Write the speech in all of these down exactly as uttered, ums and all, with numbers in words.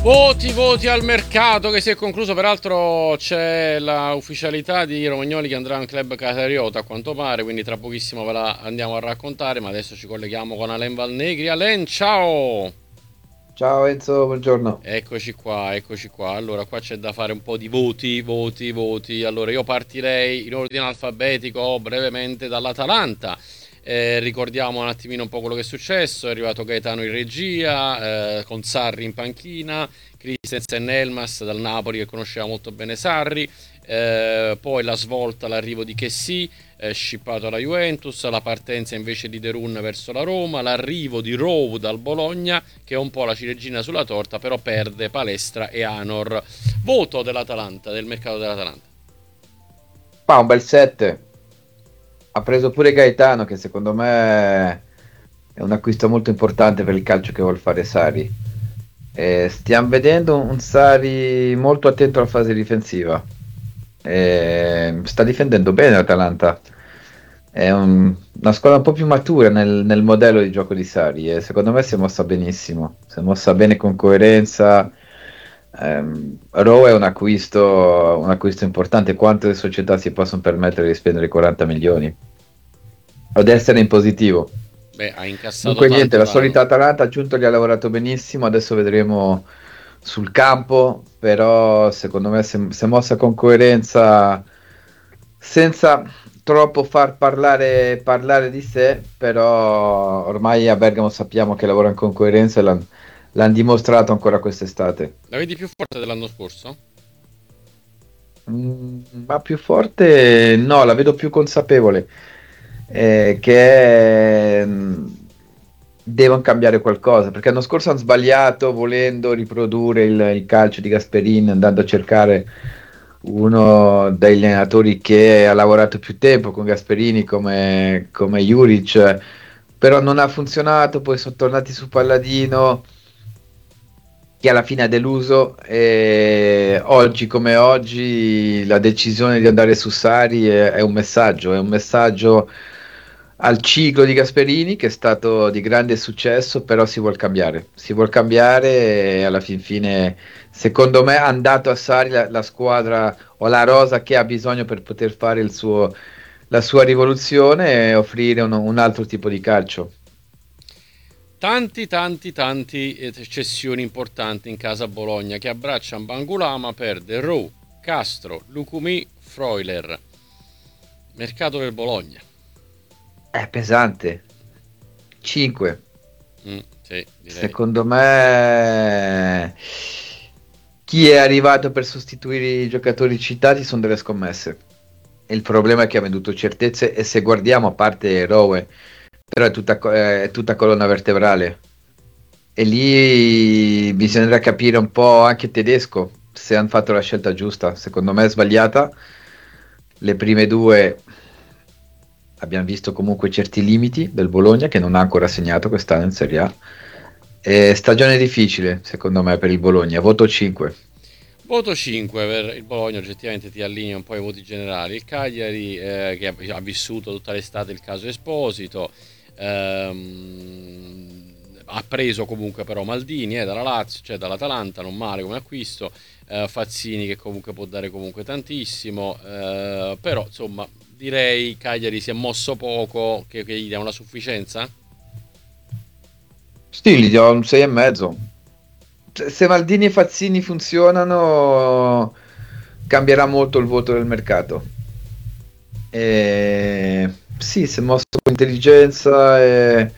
Voti, voti al mercato che si è concluso, peraltro c'è la ufficialità di Romagnoli che andrà in club Catariota a quanto pare, quindi tra pochissimo ve la andiamo a raccontare, ma adesso ci colleghiamo con Alen Valnegri. Alen, ciao! Ciao Enzo, buongiorno. Eccoci qua, eccoci qua. Allora, qua c'è da fare un po' di voti, voti, voti. Allora, io partirei in ordine alfabetico brevemente dall'Atalanta. Eh, ricordiamo un attimino un po' quello che è successo. È arrivato Gaetano in regia, eh, con Sarri in panchina, Christensen e Elmas dal Napoli che conosceva molto bene Sarri. Eh, poi la svolta, l'arrivo di Chessy, eh, scippato alla Juventus, la partenza invece di De Roon verso la Roma, l'arrivo di Rowe dal Bologna, che è un po' la ciliegina sulla torta, però perde Palestra e Anor. Voto dell'Atalanta, del mercato dell'Atalanta. Fa un bel sette. Ha preso pure Gaetano, che secondo me è un acquisto molto importante per il calcio che vuol fare Sarri. Eh, stiamo vedendo un Sarri molto attento alla fase difensiva. Eh, sta difendendo bene l'Atalanta. È un- una squadra un po' più matura nel, nel modello di gioco di Sarri e secondo me si è mossa benissimo. Si è mossa bene con coerenza. Ehm, Rowe è un acquisto, un acquisto importante. Quante società si possono permettere di spendere quaranta milioni? Ad essere in positivo. Beh, ha incassato Dunque niente, tanto la dall'anno. solita Atalanta, aggiunto, gli ha lavorato benissimo, adesso vedremo sul campo, però secondo me si è si è mossa con coerenza senza troppo far parlare, parlare di sé, però ormai a Bergamo sappiamo che lavorano con coerenza e l'han- l'hanno dimostrato ancora quest'estate. La vedi più forte dell'anno scorso? Mm, ma più forte no, la vedo più consapevole, eh, che mm, devono cambiare qualcosa, perché l'anno scorso hanno sbagliato volendo riprodurre il, il calcio di Gasperini, andando a cercare uno degli allenatori che ha lavorato più tempo con Gasperini come, come Juric, però non ha funzionato, poi sono tornati su Palladino che alla fine ha deluso e oggi come oggi la decisione di andare su Sari è, è un messaggio, è un messaggio al ciclo di Gasperini che è stato di grande successo, però si vuol cambiare, si vuol cambiare e alla fin fine secondo me ha andato a Sari la, la squadra o la rosa che ha bisogno per poter fare il suo, la sua rivoluzione e offrire un, un altro tipo di calcio. Tanti, tanti, tanti eh, cessioni importanti in casa Bologna che abbracciano Bangulama per De Roo, Castro, Lucumi, Freuler. Mercato del Bologna. È pesante, cinque. Mm, sì, direi. Secondo me, chi è arrivato per sostituire i giocatori citati sono delle scommesse. Il problema è che ha venduto certezze e se guardiamo, a parte Rowe, però è tutta, co- è tutta colonna vertebrale. E lì bisognerà capire un po' anche tedesco se hanno fatto la scelta giusta. Secondo me è sbagliata. Le prime due abbiamo visto comunque certi limiti del Bologna che non ha ancora segnato quest'anno in Serie A. E stagione difficile, secondo me, per il Bologna. Voto cinque. Voto cinque per il Bologna, oggettivamente ti allinea un po' ai voti generali. Il Cagliari, eh, che ha, ha vissuto tutta l'estate il caso Esposito, ehm, ha preso comunque però Maldini eh, dalla Lazio, cioè dall'Atalanta, non male come acquisto. eh, Fazzini che comunque può dare comunque tantissimo, eh, però insomma direi Cagliari si è mosso poco, che, che gli dà una sufficienza. Sì, gli do un sei e mezzo. Se se Maldini e Fazzini funzionano, cambierà molto il voto del mercato. E... Sì, si è mosso con intelligenza e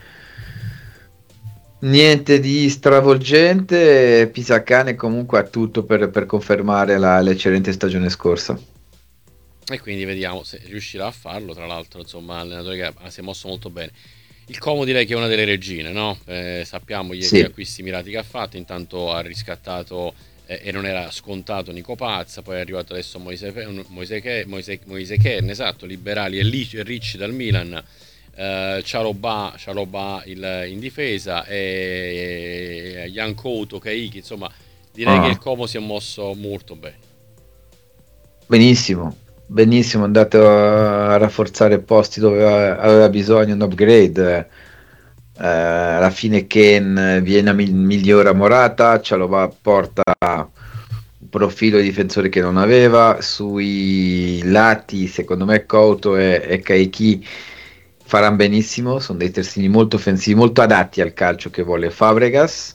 niente di stravolgente. Pisacane comunque ha tutto per, per confermare la, l'eccellente stagione scorsa. E quindi vediamo se riuscirà a farlo. Tra l'altro, insomma, allenatore che ha- si è mosso molto bene. Il Como direi che è una delle regine, no? Eh, sappiamo gli, gli Sì, acquisti mirati che ha fatto. Intanto ha riscattato eh, e non era scontato Nico Pazza. Poi è arrivato adesso Moise, Moise, Ke- Moise, Moise Ken, esatto, Liberali e Lic- e Ricci dal Milan. Eh, Cialobà, Cialobà il- in difesa e Jan Couto, Kaiki, insomma, direi che il ah, Como si è mosso molto bene. benissimo. Benissimo, è andato a rafforzare posti dove aveva, aveva bisogno un upgrade. Eh, alla fine Ken viene a mi- migliora Morata, Cialova porta un profilo di difensore che non aveva, sui lati secondo me Couto e, e Kaiki faranno benissimo, sono dei terzini molto offensivi, molto adatti al calcio che vuole Fabregas.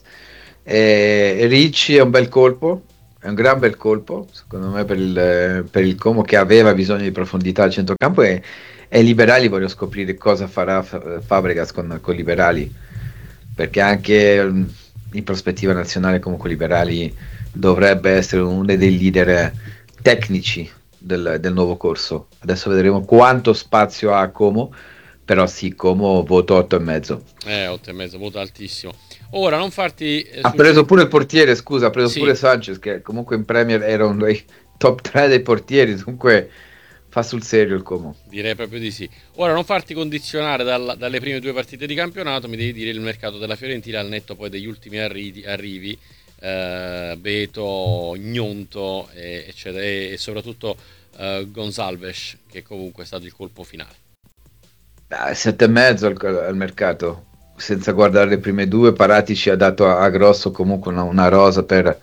E Ricci è un bel colpo, è un gran bel colpo, secondo me, per il, per il Como che aveva bisogno di profondità al centrocampo e, e Liberali voglio scoprire cosa farà Fa- Fabregas con, con Liberali, perché anche mm, in prospettiva nazionale comunque Liberali dovrebbe essere uno dei leader tecnici del, del nuovo corso. Adesso vedremo quanto spazio ha Como, però sì, Como voto otto e mezzo. Eh, otto e mezzo, voto altissimo. Ora, non farti eh, Ha sul preso genere... pure il portiere, scusa, ha preso pure Sì, Sanchez, che comunque in Premier era uno dei top tre dei portieri, dunque fa sul serio il Como. direi proprio di sì. Ora, non farti condizionare dal- dalle prime due partite di campionato, mi devi dire il mercato della Fiorentina al netto poi degli ultimi arrivi, arrivi eh, Beto, Gnonto, e, eccetera, e, e soprattutto eh, Gonzalves, che comunque è stato il colpo finale. Dai, sette e mezzo al, al mercato, senza guardare le prime due, Paratici ha dato a, a Grosso comunque una, una rosa per,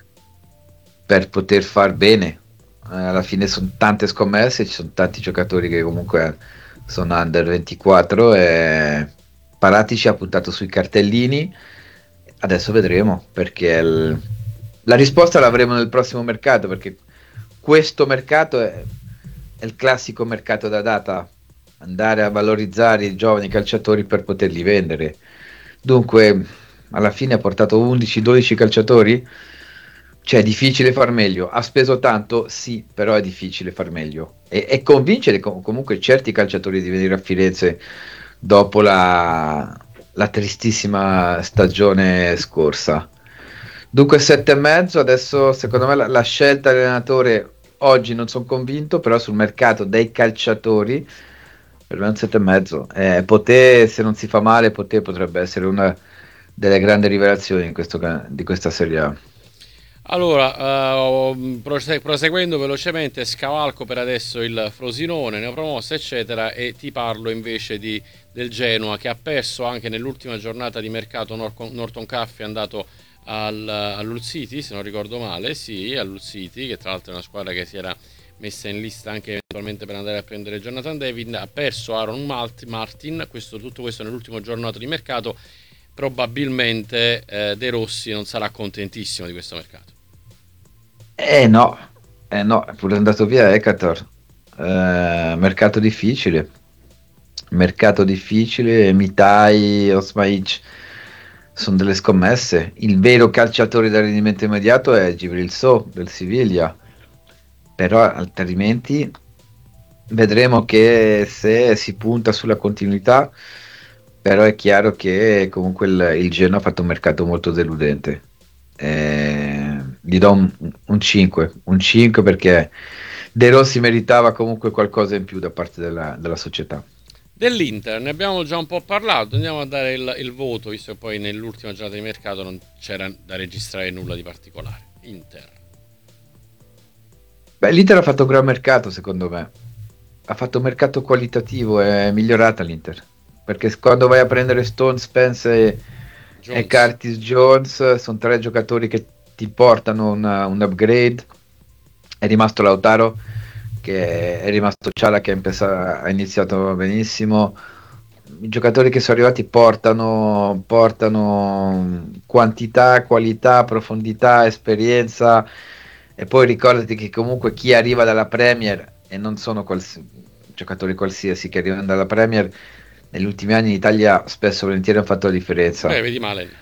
per poter far bene. Eh, alla fine sono tante scommesse, ci sono tanti giocatori che comunque sono under ventiquattro e Paratici ha puntato sui cartellini. Adesso vedremo perché il- la risposta l'avremo nel prossimo mercato perché questo mercato è, è il classico mercato da data, andare a valorizzare i giovani calciatori per poterli vendere. Dunque, alla fine ha portato undici dodici calciatori. Cioè, è difficile far meglio. Ha speso tanto, sì, però è difficile far meglio. E, e convincere com- comunque certi calciatori di venire a Firenze dopo la, la tristissima stagione scorsa. Dunque, sette e mezzo. Adesso, secondo me, la, la scelta dell'allenatore oggi non sono convinto, però sul mercato dei calciatori per me è un sette e mezzo. Eh, Poté, se non si fa male, Poté potrebbe essere una delle grandi rivelazioni in questo ca- di questa Serie A. Allora, eh, prose- proseguendo velocemente, scavalco per adesso il Frosinone, neopromosso, eccetera, e ti parlo invece di, del Genoa che ha perso anche nell'ultima giornata di mercato. Nor- Norton Caffey è andato al, all'Hull City, se non ricordo male, sì, all'Hull City, che tra l'altro è una squadra che si era messa in lista anche eventualmente per andare a prendere Jonathan David. Ha perso Aaron Malt- Martin, questo, tutto questo nell'ultimo giornato di mercato. Probabilmente eh, De Rossi non sarà contentissimo di questo mercato. Eh no, eh no, è pure andato via Ekator. Eh, mercato difficile, mercato difficile, Mitai, Osmaic sono delle scommesse. Il vero calciatore da rendimento immediato è Gibril So del Siviglia, però altrimenti vedremo che se si punta sulla continuità, però è chiaro che comunque il, il Genoa ha fatto un mercato molto deludente. Eh, gli do un, un cinque, un cinque perché De Rossi meritava comunque qualcosa in più da parte della, della società. Dell'Inter ne abbiamo già un po' parlato, andiamo a dare il, il voto, visto che poi nell'ultima giornata di mercato non c'era da registrare nulla di particolare. Inter. Beh, l'Inter ha fatto un gran mercato secondo me, ha fatto un mercato qualitativo, è migliorata l'Inter, perché quando vai a prendere Stone, Spence e, e Jones. Curtis Jones, sono tre giocatori che ti portano una- un upgrade. È rimasto Lautaro, che è rimasto Ciala che ha, impesa- ha iniziato benissimo. I giocatori che sono arrivati portano, portano quantità, qualità, profondità, esperienza. E poi ricordati che comunque chi arriva dalla Premier, e non sono quals- giocatori qualsiasi che arrivano dalla Premier, negli ultimi anni in Italia spesso e volentieri hanno fatto la Beh, differenza. vedi Malen.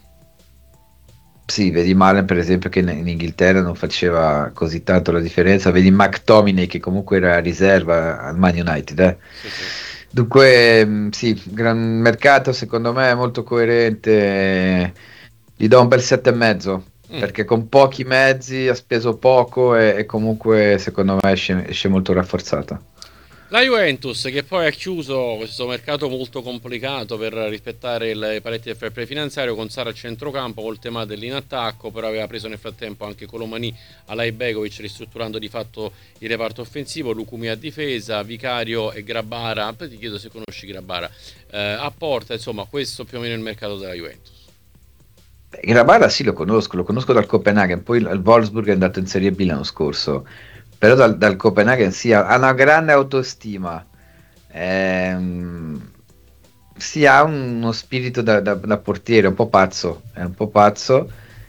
Sì, vedi Malen per esempio che in, in Inghilterra non faceva così tanto la differenza, vedi McTominay che comunque era riserva al Man United. eh. Sì, sì. Dunque, mh, sì, gran mercato secondo me è molto coerente, gli do un bel sette e mezzo Mm. perché con pochi mezzi ha speso poco e, e comunque secondo me esce, esce molto rafforzata. La Juventus che poi ha chiuso questo mercato molto complicato per rispettare il- i paletti del fair play finanziario con Sara a centrocampo, col Temadel in attacco, però aveva preso nel frattempo anche Colomani, Alai Begovic, ristrutturando di fatto il reparto offensivo, Lucumi a difesa, Vicario e Grabara, poi ti chiedo se conosci Grabara, eh, a porta, insomma questo più o meno è il mercato della Juventus. Beh, Grabara sì, lo conosco, lo conosco dal Copenaghen, poi il il Wolfsburg è andato in Serie B l'anno scorso, però dal, dal Copenaghen sì, ha ha una grande autostima. Ehm, sì, ha uno spirito da, da- da portiere, un po' pazzo, è un po' pazzo.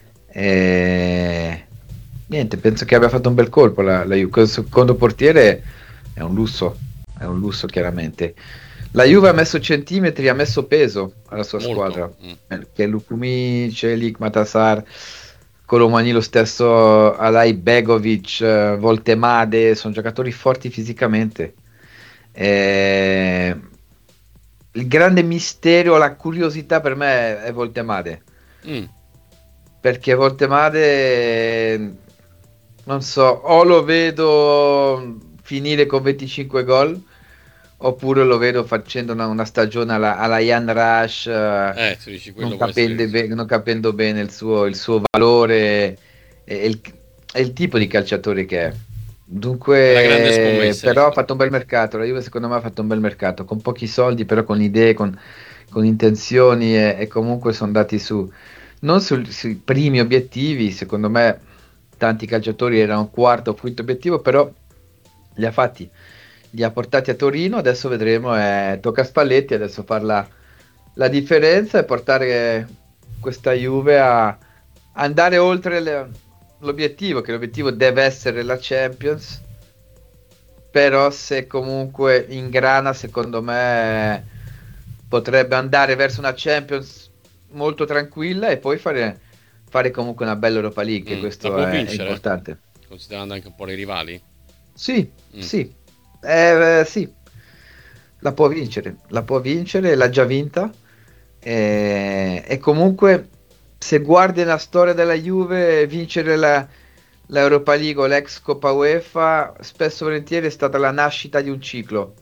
E... Niente, penso che abbia fatto un bel colpo. La, la Ju- quel secondo portiere è un lusso, è un lusso chiaramente. La Juve ha messo centimetri, ha messo peso alla sua Molto. squadra, Mm. eh, che Lukumi, Celik, Matasar, Colomani, lo stesso Alai Begovic, eh, Voltemade, sono giocatori forti fisicamente. Eh, il grande mistero, la curiosità per me è Voltemade, Mm. perché Voltemade, non so, o lo vedo finire con venticinque gol, oppure lo vedo facendo una, una stagione alla, alla Jan Rush, eh, Eh, tu dici non quello può essere capendo, sì. be- non capendo bene il suo, il suo valore e il, e il tipo di calciatore che è. È la grande Dunque, scommessa, però ha dici tu. fatto un bel mercato. La Juve secondo me ha fatto un bel mercato, con pochi soldi, però con idee, con, con intenzioni e, e comunque sono andati su, non sul- sui primi obiettivi, secondo me tanti calciatori erano quarto o quinto obiettivo, però li ha fatti, li ha portati a Torino, adesso vedremo, eh, tocca a Spalletti adesso fare la, la differenza e portare questa Juve a andare oltre le- l'obiettivo, che l'obiettivo deve essere la Champions, però se comunque ingrana, secondo me potrebbe andare verso una Champions molto tranquilla e poi fare, fare comunque una bella Europa League, che Mm. La questo può è, è vincere? importante. Considerando anche un po' i rivali? Sì, Mm. sì, eh, eh, sì, la può vincere, la può vincere, l'ha già vinta. E, e comunque, se guardi la storia della Juve, vincere la, la Europa League o l'ex Coppa UEFA, spesso e volentieri è stata la nascita di un ciclo.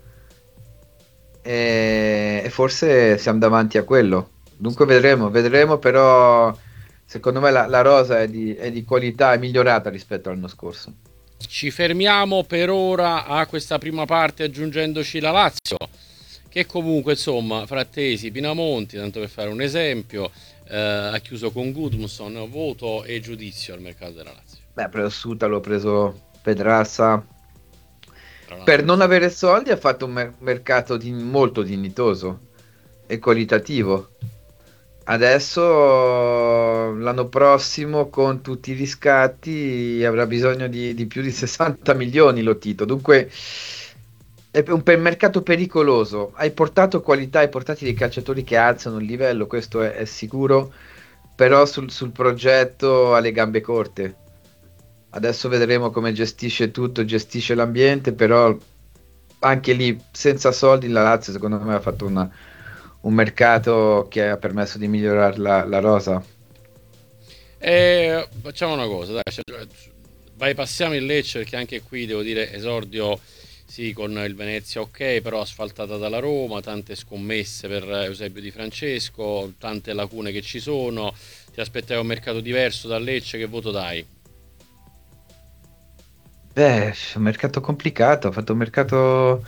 E, e forse siamo davanti a quello. Dunque vedremo, vedremo, però secondo me la, la rosa è di, è di qualità, è migliorata rispetto all'anno scorso. Ci fermiamo per ora a questa prima parte aggiungendoci la Lazio, che comunque insomma Frattesi, Pinamonti, tanto per fare un esempio, eh, ha chiuso con Gudmundsson, voto e giudizio al mercato della Lazio. Beh, ha preso Suta, l'ho preso Pedrassa. Tra Per non l'altro, avere soldi ha fatto un mer- mercato di- molto dignitoso e qualitativo. Adesso l'anno prossimo con tutti i riscatti avrà bisogno di, di più di sessanta milioni Lotito. Dunque è un per- mercato pericoloso. Hai portato qualità, hai portato dei calciatori che alzano il livello, questo è, è sicuro, però sul, sul progetto ha le gambe corte. Adesso vedremo come gestisce tutto, gestisce l'ambiente, però anche lì senza soldi la Lazio secondo me ha fatto una- un mercato che ha permesso di migliorare la, la rosa. e facciamo una cosa, dai, cioè, bypassiamo il Lecce perché anche qui devo dire esordio sì con il Venezia ok, però asfaltata dalla Roma, tante scommesse per Eusebio Di Francesco, tante lacune che ci sono, ti aspettavi un mercato diverso dal Lecce, che voto dai? Beh, è un mercato complicato, ha fatto un mercato...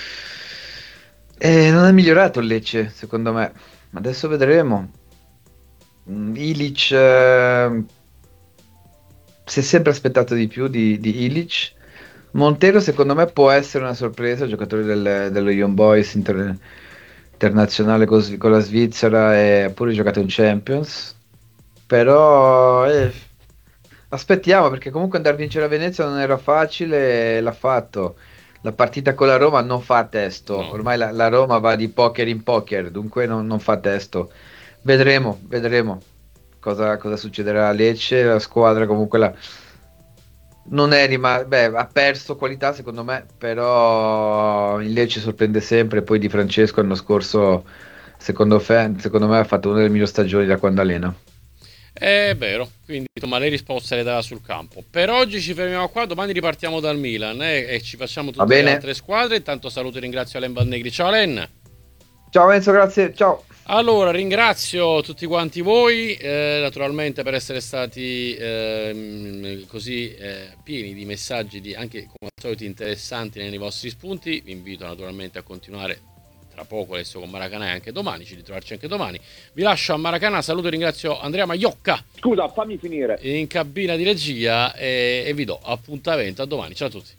Eh, non è migliorato il Lecce, secondo me. Adesso vedremo. Mm, Ilic, eh, si è sempre aspettato di più di, di Ilic. Montero, secondo me, può essere una sorpresa, giocatore del- dello Young Boys inter- internazionale con, Svi- con la Svizzera e ha pure giocato in Champions. Però eh, aspettiamo perché comunque andare a vincere a Venezia non era facile, e l'ha fatto. La partita con la Roma non fa testo, No. ormai la, la Roma va di poker in poker, dunque non, non fa testo. Vedremo, vedremo cosa, cosa succederà a Lecce. La squadra comunque la, non è rimasta, beh, ha perso qualità secondo me, però il Lecce sorprende sempre. Poi Di Francesco l'anno scorso, secondo, fe- secondo me, ha fatto una delle migliori stagioni da quando allena. È vero, quindi insomma le risposte le darà sul campo. Per oggi ci fermiamo qua, domani ripartiamo dal Milan eh, e ci facciamo tutte le altre squadre. Intanto saluto e ringrazio Alain Valnegri. Ciao Alain. Ciao Enzo, grazie, ciao. Allora, ringrazio tutti quanti voi, eh, naturalmente per essere stati eh, così eh, pieni di messaggi, di, anche come al solito interessanti nei vostri spunti. Vi invito naturalmente a continuare tra poco adesso con Maracanã e anche domani, ci ritrovarci anche domani. Vi lascio a Maracanã, saluto e ringrazio Andrea Maiocca. Scusa, fammi finire. In cabina di regia e, e vi do appuntamento a domani. Ciao a tutti.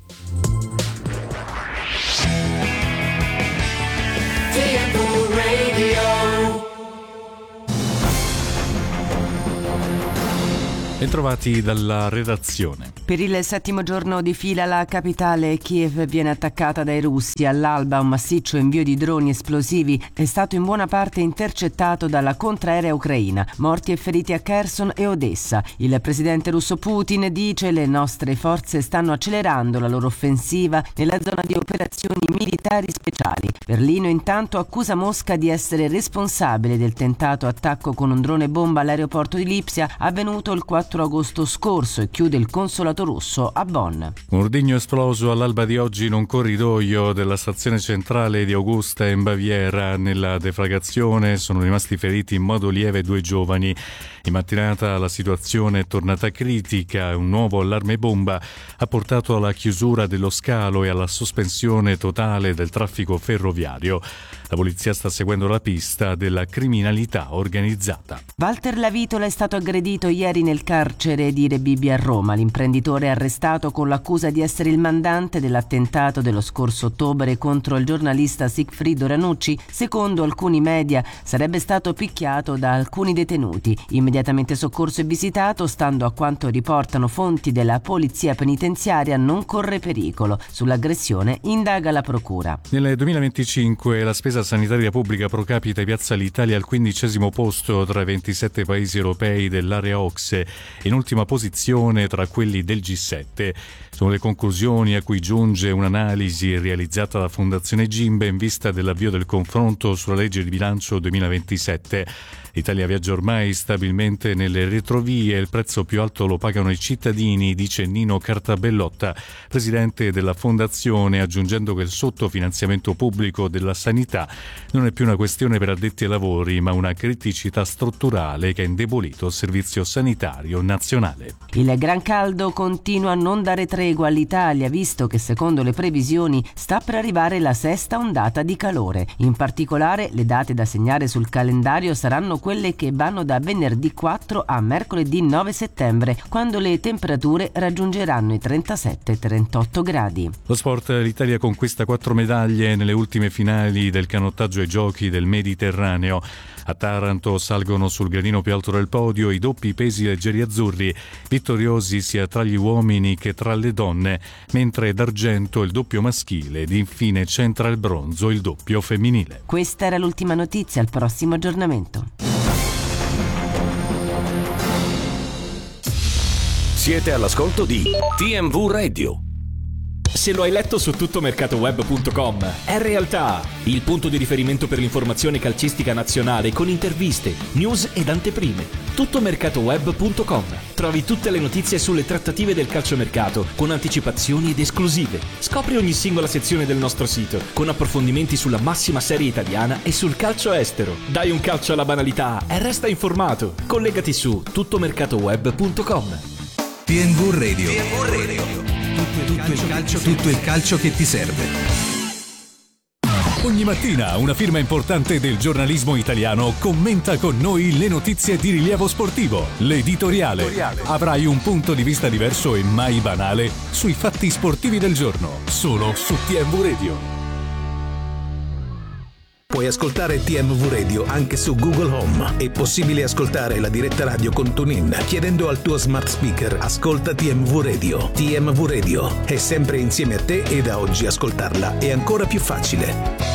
Bentrovati dalla redazione. Per il settimo giorno di fila la capitale Kiev viene attaccata dai russi. All'alba un massiccio invio di droni esplosivi è stato in buona parte intercettato dalla contraerea ucraina. Morti e feriti a Kherson e Odessa. Il presidente russo Putin dice: le nostre forze stanno accelerando la loro offensiva nella zona di operazioni militari speciali. Berlino intanto accusa Mosca di essere responsabile del tentato attacco con un drone bomba all'aeroporto di Lipsia avvenuto il quattro agosto scorso e chiude il consolato russo a Bonn. Un ordigno esploso all'alba di oggi in un corridoio della stazione centrale di Augusta in Baviera. Nella deflagrazione sono rimasti feriti in modo lieve due giovani. In mattinata la situazione è tornata critica. Un nuovo allarme bomba ha portato alla chiusura dello scalo e alla sospensione totale del traffico ferroviario. La polizia sta seguendo la pista della criminalità organizzata. Walter Lavitola è stato aggredito ieri nel carcere di Rebibbia a Roma. L'imprenditore è arrestato con l'accusa di essere il mandante dell'attentato dello scorso ottobre contro il giornalista Sigfrido Ranucci. Secondo alcuni media sarebbe stato picchiato da alcuni detenuti. Immediatamente soccorso e visitato, stando a quanto riportano fonti della polizia penitenziaria, non corre pericolo. Sull'aggressione indaga la procura. Nel duemilaventicinque la spesa sanitaria pubblica pro capite piazza l'Italia al quindicesimo posto tra i ventisette paesi europei dell'area O C S E, in ultima posizione tra quelli del G sette. Sono le conclusioni a cui giunge un'analisi realizzata da Fondazione Gimbe in vista dell'avvio del confronto sulla legge di bilancio duemilaventisette. L'Italia viaggia ormai stabilmente nelle retrovie, il prezzo più alto lo pagano i cittadini, dice Nino Cartabellotta, presidente della Fondazione, aggiungendo che il sottofinanziamento pubblico della sanità non è più una questione per addetti ai lavori, ma una criticità strutturale che ha indebolito il servizio sanitario nazionale. Il gran caldo continua a non dare tregua all'Italia, visto che secondo le previsioni sta per arrivare la sesta ondata di calore. In particolare le date da segnare sul calendario saranno quelle che vanno da venerdì quattro a mercoledì nove settembre, quando le temperature raggiungeranno i trentasette trentotto gradi. Lo sport, l'Italia conquista quattro medaglie nelle ultime finali del canottaggio ai giochi del Mediterraneo. A Taranto salgono sul gradino più alto del podio i doppi pesi leggeri azzurri, vittoriosi sia tra gli uomini che tra le donne, mentre d'argento il doppio maschile ed infine centra il bronzo il doppio femminile. Questa era l'ultima notizia, al prossimo aggiornamento. Siete all'ascolto di T M V Radio. Se lo hai letto su tuttomercatoweb punto com, è realtà. Il punto di riferimento per l'informazione calcistica nazionale con interviste, news ed anteprime. tuttomercatoweb punto com. Trovi tutte le notizie sulle trattative del calciomercato con anticipazioni ed esclusive. Scopri ogni singola sezione del nostro sito con approfondimenti sulla massima serie italiana e sul calcio estero. Dai un calcio alla banalità e resta informato. Collegati su tuttomercatoweb punto com. T M V Radio. T M V Radio. Tutto il, tutto, il calcio, tutto il calcio che ti serve. Ogni mattina una firma importante del giornalismo italiano commenta con noi le notizie di rilievo sportivo. L'editoriale. Avrai un punto di vista diverso e mai banale sui fatti sportivi del giorno. Solo su T M V Radio. Puoi ascoltare T M V Radio anche su Google Home. È possibile ascoltare la diretta radio con TuneIn chiedendo al tuo smart speaker ascolta T M V Radio. T M V Radio è sempre insieme a te e da oggi ascoltarla è ancora più facile.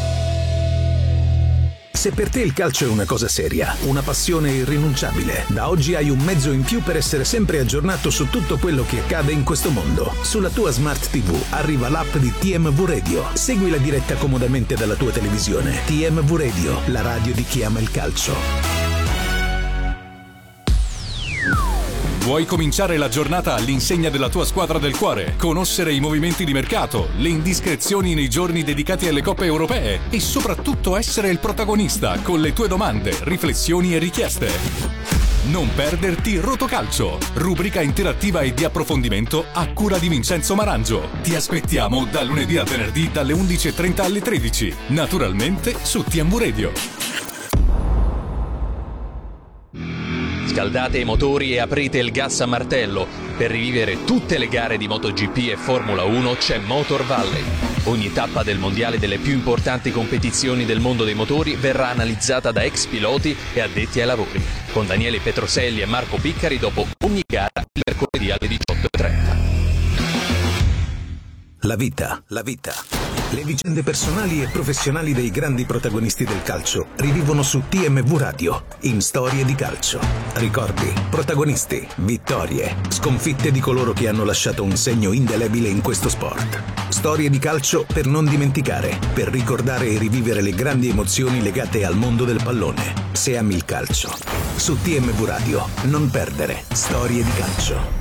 Se per te il calcio è una cosa seria, una passione irrinunciabile, da oggi hai un mezzo in più per essere sempre aggiornato su tutto quello che accade in questo mondo. Sulla tua Smart T V arriva l'app di T M V Radio. Segui la diretta comodamente dalla tua televisione. T M V Radio, la radio di chi ama il calcio. Vuoi cominciare la giornata all'insegna della tua squadra del cuore? Conoscere i movimenti di mercato, le indiscrezioni nei giorni dedicati alle coppe europee e soprattutto essere il protagonista con le tue domande, riflessioni e richieste? Non perderti Rotocalcio, rubrica interattiva e di approfondimento a cura di Vincenzo Marangio. Ti aspettiamo da lunedì a venerdì dalle undici e trenta alle tredici, naturalmente su T M V Radio. Scaldate i motori e aprite il gas a martello. Per rivivere tutte le gare di MotoGP e Formula uno c'è Motor Valley. Ogni tappa del mondiale delle più importanti competizioni del mondo dei motori verrà analizzata da ex piloti e addetti ai lavori, con Daniele Petroselli e Marco Piccari dopo ogni gara il mercoledì alle diciotto e trenta. La vita, la vita. Le vicende personali e professionali dei grandi protagonisti del calcio rivivono su T M V Radio, in Storie di Calcio. Ricordi, protagonisti, vittorie, sconfitte di coloro che hanno lasciato un segno indelebile in questo sport. Storie di calcio per non dimenticare, per ricordare e rivivere le grandi emozioni legate al mondo del pallone. Se ami il calcio. Su T M V Radio, non perdere Storie di Calcio.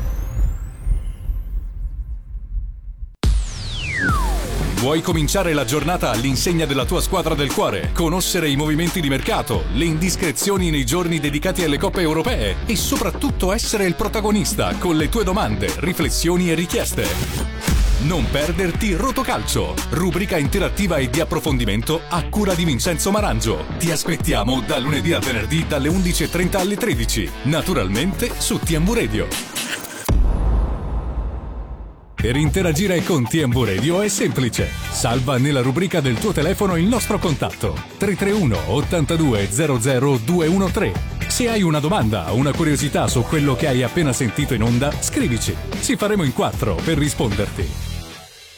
Vuoi cominciare la giornata all'insegna della tua squadra del cuore? Conoscere i movimenti di mercato, le indiscrezioni nei giorni dedicati alle coppe europee e soprattutto essere il protagonista con le tue domande, riflessioni e richieste? Non perderti Rotocalcio, rubrica interattiva e di approfondimento a cura di Vincenzo Marangio. Ti aspettiamo da lunedì a venerdì dalle undici e trenta alle tredici, naturalmente su T M V Radio. Per interagire con T M V Radio è semplice. Salva nella rubrica del tuo telefono il nostro contatto tre tre uno ottantadue zero zero due uno tre. Se hai una domanda o una curiosità su quello che hai appena sentito in onda, scrivici. Ci faremo in quattro per risponderti.